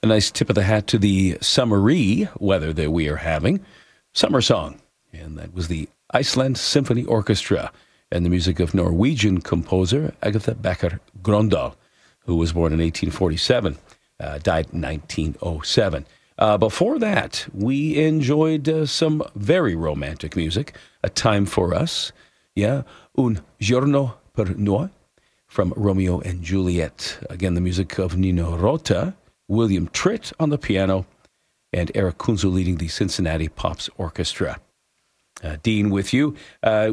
A nice tip of the hat to the summery weather that we are having. Summer Song. And that was the Iceland Symphony Orchestra and the music of Norwegian composer Agatha Becker Grøndahl, who was born in 1847, died in 1907. Before that, we enjoyed some very romantic music. A Time for Us, Un giorno per noi, from Romeo and Juliet. Again, the music of Nino Rota, William Tritt on the piano, and Eric Kunzel leading the Cincinnati Pops Orchestra. Dean, with you. I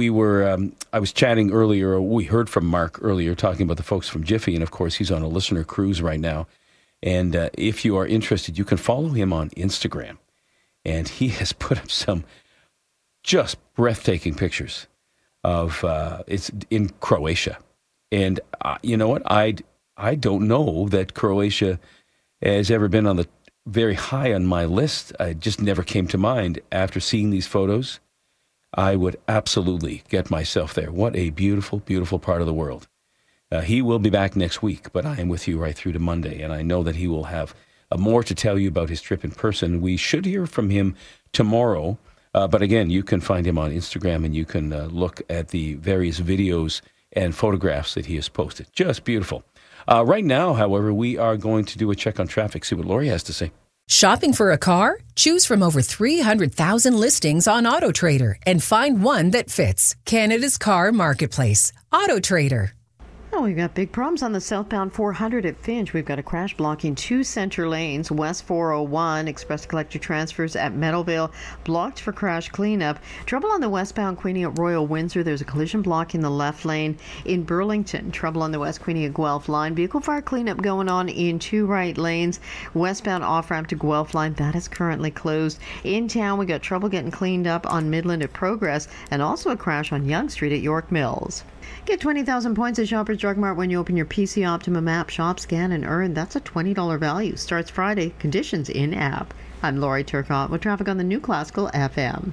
was chatting earlier, we heard from Mark earlier, talking about the folks from Jiffy, and of course he's on a listener cruise right now. And if you are interested, you can follow him on Instagram. And he has put up some just breathtaking pictures of, it's in Croatia. And you know what? I don't know that Croatia has ever been on the very high on my list. I just never came to mind. After seeing these photos, I would absolutely get myself there. What a beautiful, beautiful part of the world. He will be back next week, but I am with you right through to Monday, and I know that he will have more to tell you about his trip in person. We should hear from him tomorrow, but again, you can find him on Instagram, and you can look at the various videos and photographs that he has posted. Just beautiful. Right now, however, we are going to do a check on traffic, see what Lori has to say. Shopping for a car? Choose from over 300,000 listings on AutoTrader and find one that fits. Canada's car marketplace. AutoTrader. Oh, we've got big problems on the southbound 400 at Finch. We've got a crash blocking two center lanes. West 401, express collector transfers at Meadowvale, blocked for crash cleanup. Trouble on the westbound Queenie at Royal Windsor. There's a collision blocking the left lane. In Burlington, trouble on the West Queenie at Guelph line. Vehicle fire cleanup going on in two right lanes. Westbound off-ramp to Guelph line, that is currently closed. In town, we got trouble getting cleaned up on Midland at Progress, and also a crash on Yonge Street at York Mills. Get 20,000 points at Shoppers Drug Mart when you open your PC Optimum app. Shop, scan, and earn. That's a $20 value. Starts Friday. Conditions in app. I'm Lori Turcotte with traffic on the New Classical FM.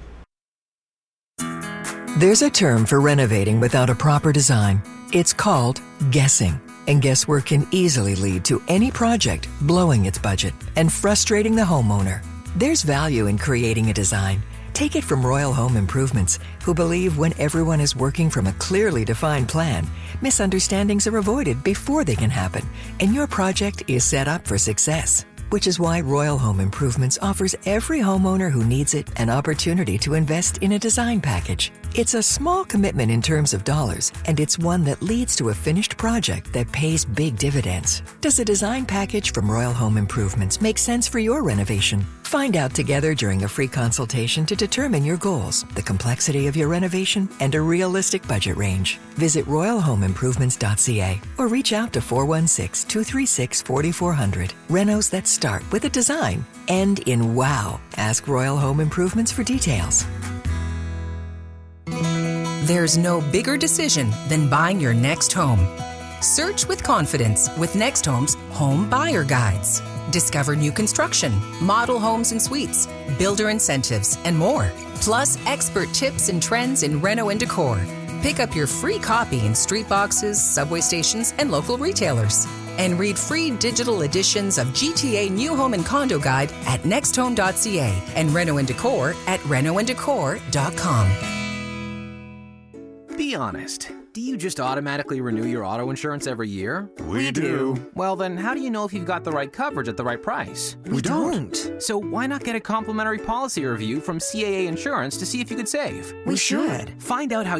There's a term for renovating without a proper design. It's called guessing. And guesswork can easily lead to any project blowing its budget and frustrating the homeowner. There's value in creating a design. Take it from Royal Home Improvements, who believe when everyone is working from a clearly defined plan, misunderstandings are avoided before they can happen, and your project is set up for success. Which is why Royal Home Improvements offers every homeowner who needs it an opportunity to invest in a design package. It's a small commitment in terms of dollars, and it's one that leads to a finished project that pays big dividends. Does a design package from Royal Home Improvements make sense for your renovation? Find out together during a free consultation to determine your goals, the complexity of your renovation, and a realistic budget range. Visit royalhomeimprovements.ca or reach out to 416-236-4400. Renos that start with a design, end in wow. Ask Royal Home Improvements for details. There's no bigger decision than buying your next home. Search with confidence with Next Home's Home Buyer Guides. Discover new construction, model homes and suites, builder incentives, and more. Plus, expert tips and trends in reno and decor. Pick up your free copy in street boxes, subway stations, and local retailers. And read free digital editions of GTA New Home and Condo Guide at nexthome.ca and Reno and Decor at renoanddecor.com. Be honest. Do you just automatically renew your auto insurance every year? We do. Well, then how do you know if you've got the right coverage at the right price? We don't. So why not get a complimentary policy review from CAA Insurance to see if you could save? We should. Find out how